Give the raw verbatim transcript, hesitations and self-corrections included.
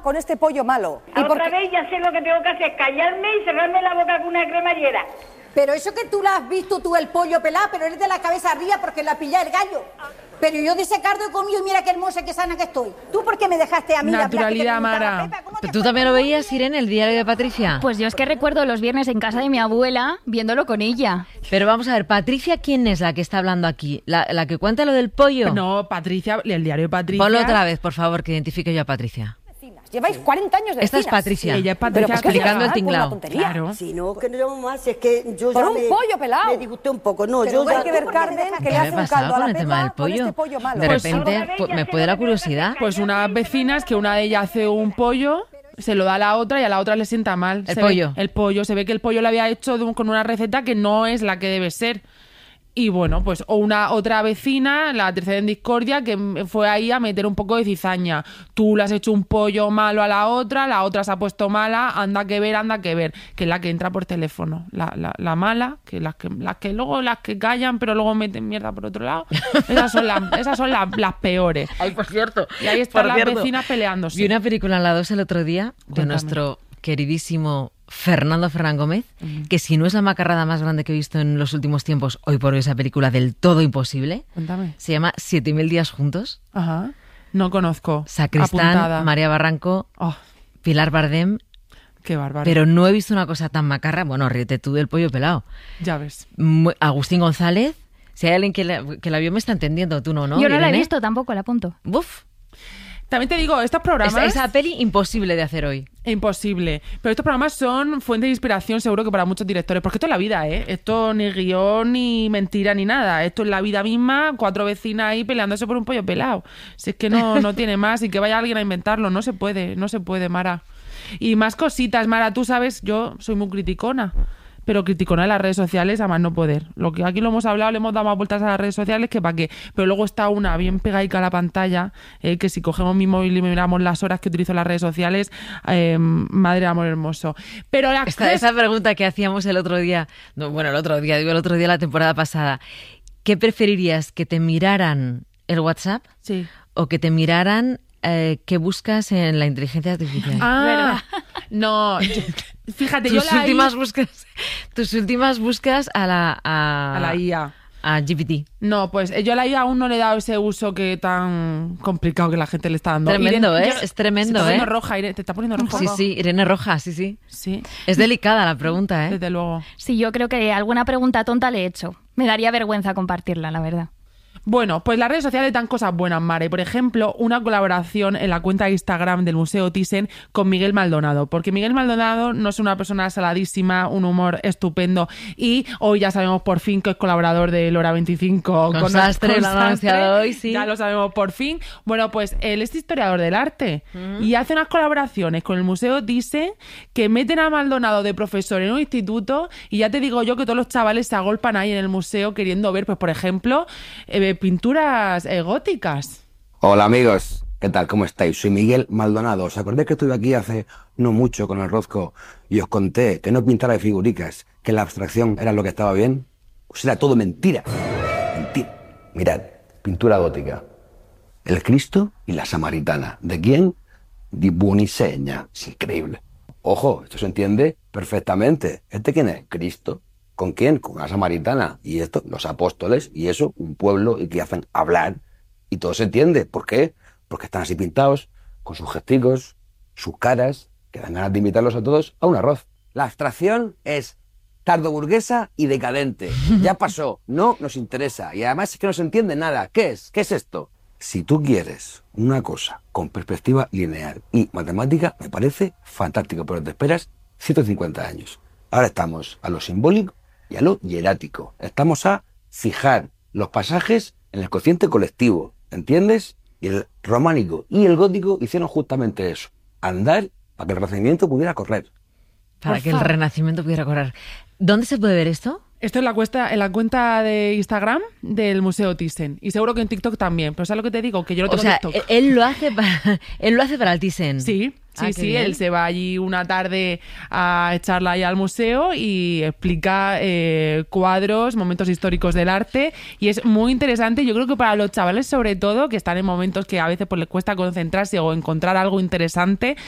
con este pollo malo. ¿Y otra porque... vez ya sé lo que tengo que hacer, callarme y cerrarme la boca con una cremallera. Pero eso que tú lo has visto tú el pollo pelado, pero eres de la cabeza arriba porque la pilla el gallo. Pero yo de ese cardo he comido y mira qué hermosa, qué sana que estoy. ¿Tú por qué me dejaste a mí Naturalidad, la Mara. ¿Pero tú también lo veías, Irene, el diario de Patricia? Pues yo es que recuerdo los viernes en casa de mi abuela viéndolo con ella. Pero vamos a ver, Patricia, ¿quién es la que está hablando aquí? ¿La, la que cuenta lo del pollo? No, Patricia, el diario de Patricia. Ponlo otra vez, por favor, que identifique yo a Patricia. Lleváis cuarenta años de Esta vecinas. es Patricia. Sí, ella es Patricia explicando el tinglao. Claro. Si no, que no llamo más, es que yo Por ya un me, pollo pelado. me disgusté un poco. No, Pero yo ya... hay que ver, Carmen, que le hace un caldo a la pepa con este pollo malo. De Pues, repente pues, me puede la curiosidad. Pues unas vecinas que una de ellas hace un pollo, se lo da a la otra y a la otra le sienta mal. El se pollo. Ve, el pollo. Se ve que el pollo lo había hecho de un, con una receta que no es la que debe ser. Y bueno, pues o una otra vecina, la tercera en discordia, que fue ahí a meter un poco de cizaña. Tú le has hecho un pollo malo a la otra, la otra se ha puesto mala, anda que ver, anda que ver. Que es la que entra por teléfono. La, la, la mala, que las que las que luego las que callan, pero luego meten mierda por otro lado. Esas son, la, esas son la, las peores. Ay, por cierto. Y ahí están por las cierto, vecinas peleándose. Vi una película en la dos el otro día de Cuéntame. nuestro queridísimo Fernando Ferran Gómez, uh-huh. que si no es la macarrada más grande que he visto en los últimos tiempos, hoy por hoy esa película del todo imposible. Cuéntame. Se llama Siete mil días juntos. Ajá. No conozco. Sacristán, Apuntada. María Barranco, oh. Pilar Bardem. Qué bárbaro. Pero no he visto una cosa tan macarra. Bueno, ríete tú del pollo pelado. Ya ves. Agustín González. Si hay alguien que la, que la vio me está entendiendo, tú no, ¿no? Yo no Irene? la he visto tampoco, la apunto. Buf. También te digo, estos programas... Esa, esa peli imposible de hacer hoy. Imposible. Pero estos programas son fuente de inspiración seguro que para muchos directores. Porque esto es la vida, ¿eh? Esto ni guión, ni mentira, ni nada. Esto es la vida misma, cuatro vecinas ahí peleándose por un pollo pelado. Si es que no, no tiene más y que vaya alguien a inventarlo. No se puede, no se puede, Mara. Y más cositas, Mara. Tú sabes, yo soy muy criticona. Pero criticona en las redes sociales a más no poder. Lo que aquí lo hemos hablado, le hemos dado más vueltas a las redes sociales que para qué. Pero luego está una bien pegadica a la pantalla, eh, que si cogemos mi móvil y miramos las horas que utilizo las redes sociales, eh, madre de amor hermoso. Pero la Esta, esa pregunta que hacíamos el otro día, no, bueno, el otro día, digo el otro día, la temporada pasada, ¿qué preferirías? ¿Que te miraran el WhatsApp? Sí. ¿O que te miraran eh, qué buscas en la inteligencia artificial? Ah, no... Yo, fíjate, tus yo la últimas I... búsquedas, tus últimas búsquedas a la a, a la I A, a G P T. No, pues yo a la I A aún no le he dado ese uso que tan complicado que la gente le está dando. Tremendo, Irene, ¿eh? Yo, es tremendo, se está ¿eh? poniendo roja, Irene, te está poniendo roja. Sí, sí, Irene Roja, sí, sí. Sí. Es delicada la pregunta, ¿eh? Desde luego. Sí, yo creo que alguna pregunta tonta le he hecho. Me daría vergüenza compartirla, la verdad. Bueno, pues las redes sociales dan cosas buenas, Mare. Por ejemplo, una colaboración en la cuenta de Instagram del Museo Thyssen con Miguel Maldonado. Porque Miguel Maldonado no es una persona saladísima, un humor estupendo. Y hoy ya sabemos por fin que es colaborador de Lora veinticinco. Con, con Sastre, con lo han anunciado hoy, sí. Ya lo sabemos por fin. Bueno, pues él es historiador del arte. Mm. Y hace unas colaboraciones con el Museo Thyssen que meten a Maldonado de profesor en un instituto. Y ya te digo yo que todos los chavales se agolpan ahí en el museo queriendo ver, pues por ejemplo... Eh, pinturas eh, góticas. Hola amigos, ¿qué tal? ¿Cómo estáis? Soy Miguel Maldonado. ¿Os acordáis que estuve aquí hace no mucho con el Rozco y os conté que no pintara de figuricas, que la abstracción era lo que estaba bien? Pues era todo mentira. Mentira. Mirad, pintura gótica. El Cristo y la Samaritana. ¿De quién? Di Buonisegna. Es increíble. Ojo, esto se entiende perfectamente. ¿Este quién es? Cristo. ¿Con quién? Con la Samaritana. Y esto, los apóstoles, y eso, un pueblo, y que hacen hablar. Y todo se entiende. ¿Por qué? Porque están así pintados, con sus gesticos, sus caras, que dan ganas de invitarlos a todos a un arroz. La abstracción es tardoburguesa y decadente. Ya pasó, no nos interesa. Y además es que no se entiende nada. ¿Qué es? ¿Qué es esto? Si tú quieres una cosa con perspectiva lineal y matemática, me parece fantástico, pero te esperas ciento cincuenta años. Ahora estamos a lo simbólico y a lo hierático. Estamos a fijar los pasajes en el cociente colectivo, ¿entiendes? Y el románico y el gótico hicieron justamente eso, andar para que el Renacimiento pudiera correr. Para Por que favor. el Renacimiento pudiera correr. ¿Dónde se puede ver esto? Esto en la, cuesta, en la cuenta de Instagram del Museo Thyssen. Y seguro que en TikTok también. Pero ¿sabes lo que te digo? Que yo no tengo o sea, TikTok. Él lo hace para, él lo hace para el Thyssen. Sí. Sí, ah, sí, bien. Él se va allí una tarde a echarla ahí al museo y explica eh, cuadros, momentos históricos del arte y es muy interesante. Yo creo que para los chavales sobre todo, que están en momentos que a veces pues les cuesta concentrarse o encontrar algo interesante,